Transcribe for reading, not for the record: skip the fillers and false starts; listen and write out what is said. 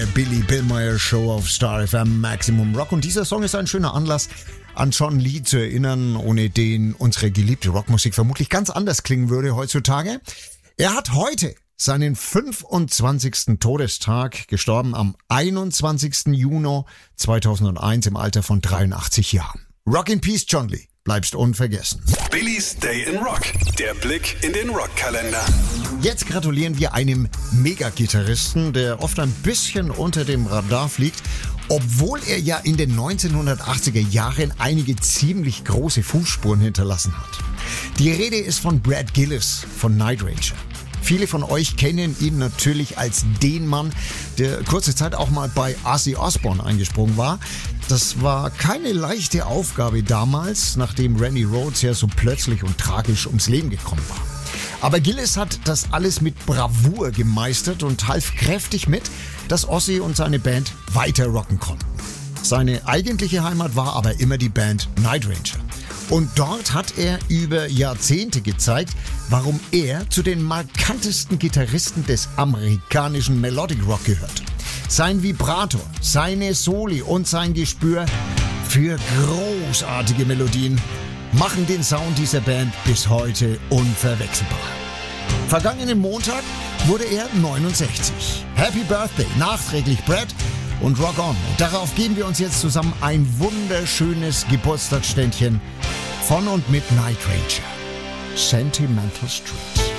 Billy Billmeyer Show auf Star FM Maximum Rock. Und dieser Song ist ein schöner Anlass, an John Lee zu erinnern, ohne den unsere geliebte Rockmusik vermutlich ganz anders klingen würde heutzutage. Er hat heute seinen 25. Todestag, gestorben am 21. Juni 2001 im Alter von 83 Jahren. Rock in Peace, John Lee. Bleibst unvergessen. Billys Day in Rock. Der Blick in den Rockkalender. Jetzt gratulieren wir einem Megagitarristen, der oft ein bisschen unter dem Radar fliegt, obwohl er ja in den 1980er Jahren einige ziemlich große Fußspuren hinterlassen hat. Die Rede ist von Brad Gillis von Night Ranger. Viele von euch kennen ihn natürlich als den Mann, der kurze Zeit auch mal bei Ozzy Osbourne eingesprungen war. Das war keine leichte Aufgabe damals, nachdem Randy Rhoads ja so plötzlich und tragisch ums Leben gekommen war. Aber Gillis hat das alles mit Bravour gemeistert und half kräftig mit, dass Ozzy und seine Band weiter rocken konnten. Seine eigentliche Heimat war aber immer die Band Night Ranger. Und dort hat er über Jahrzehnte gezeigt, warum er zu den markantesten Gitarristen des amerikanischen Melodic Rock gehört. Sein Vibrator, seine Soli und sein Gespür für großartige Melodien machen den Sound dieser Band bis heute unverwechselbar. Vergangenen Montag wurde er 69. Happy Birthday nachträglich Brad und Rock On. Und darauf geben wir uns jetzt zusammen ein wunderschönes Geburtstagsständchen von und mit Night Ranger. Sentimental Street.